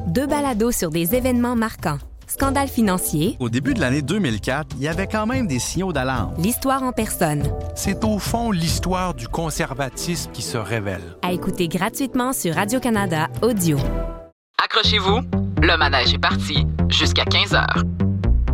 2 balados sur des événements marquants. Scandale financier. Au début de l'année 2004, il y avait quand même des signaux d'alarme. L'histoire en personne. C'est au fond l'histoire du conservatisme qui se révèle. À écouter gratuitement sur Radio-Canada Audio. Accrochez-vous, le manège est parti jusqu'à 15h.